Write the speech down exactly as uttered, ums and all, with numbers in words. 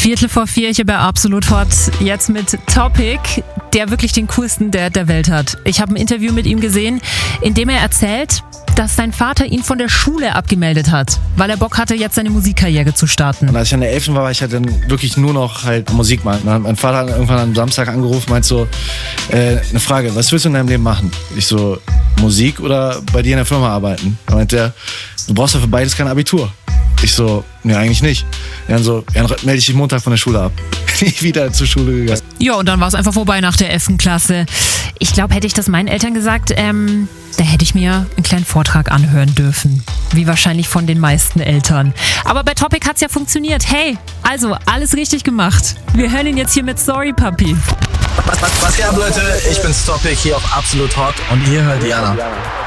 Viertel vor vier hier bei Absolut Hot. Jetzt mit Topic, der wirklich den coolsten Dad der Welt hat. Ich habe ein Interview mit ihm gesehen, in dem er erzählt, dass sein Vater ihn von der Schule abgemeldet hat, weil er Bock hatte, jetzt seine Musikkarriere zu starten. Und als ich an der elften war, war ich halt dann wirklich nur noch halt Musik machen. Mein Vater hat irgendwann am Samstag angerufen, meint so, äh, eine Frage, was willst du in deinem Leben machen? Ich so, Musik oder bei dir in der Firma arbeiten? Da meint er, du brauchst ja für beides kein Abitur. Ich so, nee, eigentlich nicht. Dann so, ja, dann melde ich dich Montag von der Schule ab. Nie wieder zur Schule gegangen. Ja, und dann war es einfach vorbei nach der elften Klasse. Ich glaube, hätte ich das meinen Eltern gesagt, ähm, da hätte ich mir einen kleinen Vortrag anhören dürfen. Wie wahrscheinlich von den meisten Eltern. Aber bei Topic hat's ja funktioniert. Hey, also alles richtig gemacht. Wir hören ihn jetzt hier mit Sorry, Papi. Was, was, was geht ab, Leute? Ich bin's Topic hier auf Absolut Hot und ihr hört Diana.